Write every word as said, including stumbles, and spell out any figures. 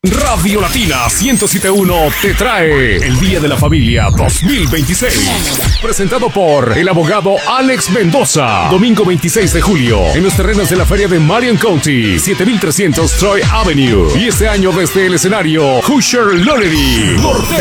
Radio Latina ciento siete punto uno te trae el Día de la Familia dos mil veintiséis. Presentado por el abogado Alex Mendoza. Domingo veintiséis de julio en los terrenos de la feria de Marion County, siete mil trescientos Troy Avenue. Y este año desde el escenario Usher Lonery Norteño.